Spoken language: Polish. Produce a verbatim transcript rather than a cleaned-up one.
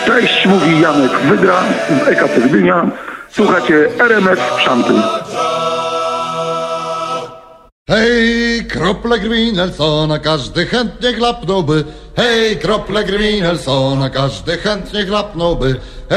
Cześć, mówi Janek Wygra z E K C Gdynia. Słuchacie R M F Szanty. Hej, krople krwi Nelsona, każdy chętnie chlapnąłby. Hej, krople krwi Nelsona, każdy chętnie chlapnąłby.